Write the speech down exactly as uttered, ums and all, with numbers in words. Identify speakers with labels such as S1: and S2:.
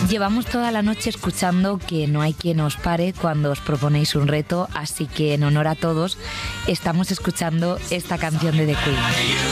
S1: Llevamos toda la noche escuchando que no hay quien os pare cuando os proponéis un reto, así que en honor a todos estamos escuchando esta canción de The Queen.